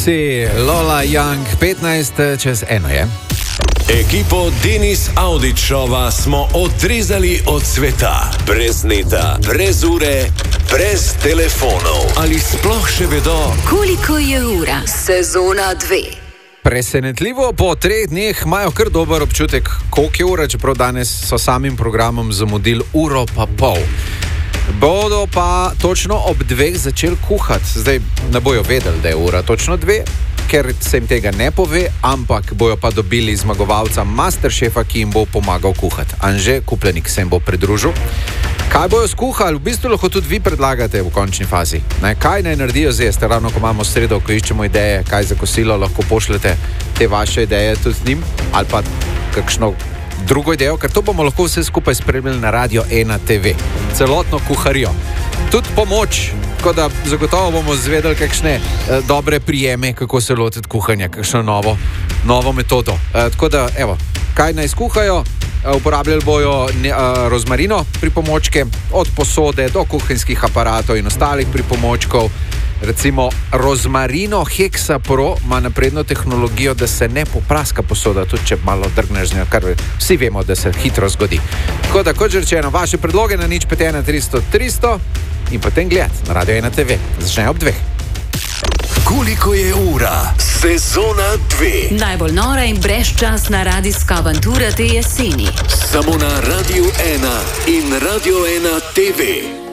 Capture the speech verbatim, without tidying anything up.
Sexy, Lola Young, petnajst čez eno je. Ekipo Denis Audić Shova smo odrezali od sveta. Brez neta, brez ure, brez telefonov. Ali sploh še vedo, koliko je ura? Sezona dve. Presenetljivo, po treh dneh imajo kar dober občutek, koliko je ura, čeprav danes so samim programom zamudili uro pa pol. Bodo pa točno ob dveh začeli kuhati. Zdaj ne bojo vedeli, da je ura točno dve, ker se jim tega ne pove, ampak bojo pa dobili zmagovalca Masterchefa, ki jim bo pomagal kuhati. Anže Kupljenik se jim bo pridružil. Kaj bojo skuhali? V bistvu lahko tudi vi predlagate v končni fazi. Ne, kaj naj naredijo zdaj? Ste ravno, ko imamo sredo, ko iščemo ideje, kaj za kosilo, lahko pošljete te vaše ideje tudi z njim, ali pa kakšno drugo idejo, ker to bomo lahko vse skupaj spremljali na Radio ena te ve. Celotno kuharijo. Tudi pomoč, tako da zagotovo bomo zvedeli kakšne eh, dobre prijeme, kako se lotiti kuhanja, kakšno novo, novo metodo. Eh, tako da, evo, kaj naj skuhajo? Eh, uporabljali bojo ne, eh, rozmarino pripomočke, od posode do kuhinjskih aparatov in ostalih pripomočkov. Recimo rozmarino Hexa Pro ima napredno tehnologijo, da se ne popraska posoda, tudi če malo drgneš z njo, kar vsi vemo, da se hitro zgodi. Tako da, kot že rečeno, vaše predloge na nič pet ena tristo tristo in potem gledati na Radio ena te ve. Začne ob dveh. koliko je ura? Sezona dve. Najbolj nora in brezčasna radijska avantura te jeseni. Samo na Radio ena in Radio ena te ve.